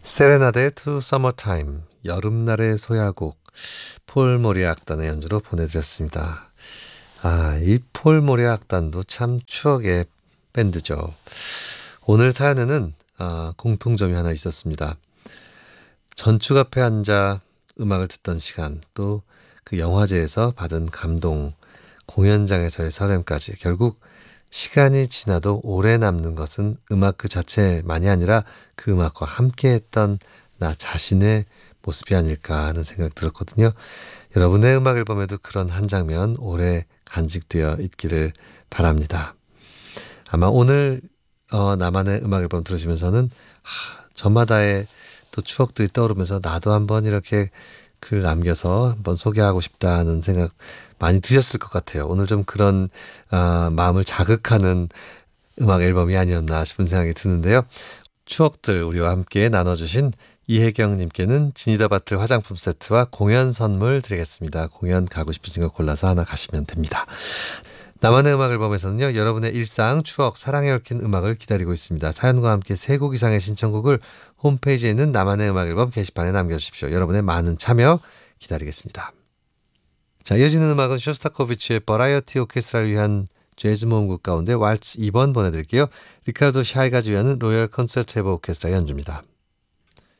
세레나데 투 서머타임 여름날의 소야곡 폴 모리아 악단의 연주로 보내드렸습니다. 이 폴 모리아 악단도 참 추억의 밴드죠. 오늘 사연에는 공통점이 하나 있었습니다. 전축 앞에 앉아 음악을 듣던 시간, 또 그 영화제에서 받은 감동, 공연장에서의 설렘까지 결국 시간이 지나도 오래 남는 것은 음악 그 자체만이 아니라 그 음악과 함께했던 나 자신의 모습이 아닐까 하는 생각 들었거든요. 여러분의 음악 앨범에도 그런 한 장면 오래 간직되어 있기를 바랍니다. 아마 오늘 나만의 음악 앨범 들으시면서는 저마다의 또 추억들이 떠오르면서 나도 한번 이렇게 글 남겨서 한번 소개하고 싶다는 생각 많이 드셨을 것 같아요. 오늘 좀 그런 마음을 자극하는 음악 앨범이 아니었나 싶은 생각이 드는데요. 추억들 우리와 함께 나눠주신 이혜경님께는 지니다 바틀 화장품 세트와 공연 선물 드리겠습니다. 공연 가고 싶으신 거 골라서 하나 가시면 됩니다. 나만의 음악 앨범에서는요, 여러분의 일상, 추억, 사랑에 얽힌 음악을 기다리고 있습니다. 사연과 함께 3곡 이상의 신청곡을 홈페이지에 있는 나만의 음악 앨범 게시판에 남겨주십시오. 여러분의 많은 참여 기다리겠습니다. 자, 이어지는 음악은 쇼스타코비치의 버라이어티 오케스트라를 위한 재즈 모음곡 가운데 왈츠 2번 보내드릴게요. 리카르도 샤이가 지휘하는 로열 콘서트 헤버 오케스트라 연주입니다.